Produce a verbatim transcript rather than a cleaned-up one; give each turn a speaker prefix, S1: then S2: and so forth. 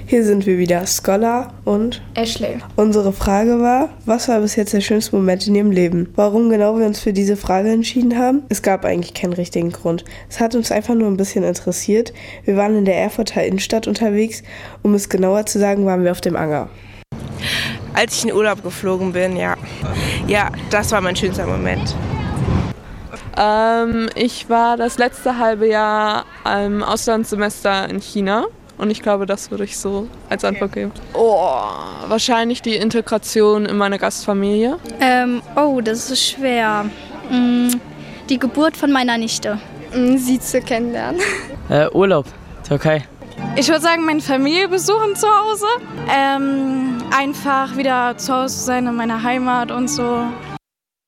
S1: Hier sind wir wieder, Scholar und
S2: Ashley.
S1: Unsere Frage war, was war bis jetzt der schönste Moment in Ihrem Leben? Warum genau wir uns für diese Frage entschieden haben? Es gab eigentlich keinen richtigen Grund. Es hat uns einfach nur ein bisschen interessiert. Wir waren in der Erfurter Innenstadt unterwegs. Um es genauer zu sagen, waren wir auf dem Anger.
S3: Als ich in Urlaub geflogen bin, ja. Ja, das war mein schönster Moment.
S4: Ähm, ich war das letzte halbe Jahr im Auslandssemester in China und ich glaube, das würde ich so als Antwort geben. Oh, wahrscheinlich die Integration in meine Gastfamilie.
S5: Ähm, oh, das ist schwer. Die Geburt von meiner Nichte.
S2: Sie zu kennenlernen.
S6: Äh, Urlaub, Türkei.
S7: Ich würde sagen, meine Familie besuchen zu Hause. Ähm, einfach wieder zu Hause sein in meiner Heimat und so.